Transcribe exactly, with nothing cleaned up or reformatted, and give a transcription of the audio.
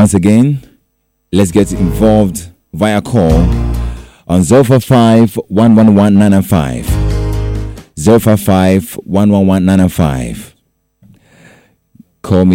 Once again, let's get involved via call on zero four five one one one nine nine five. zero five five one one one nine nine five. Call me.